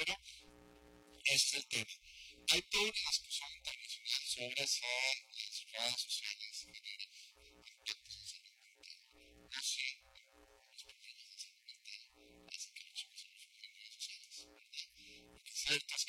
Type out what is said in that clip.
pero este es el tema. Hay toda una discusión internacional sobre si las redes sociales generan impactos en salud mental o si los problemas de salud mental hacen que las personas sufran redes sociales, ¿verdad? Lo que es cierto es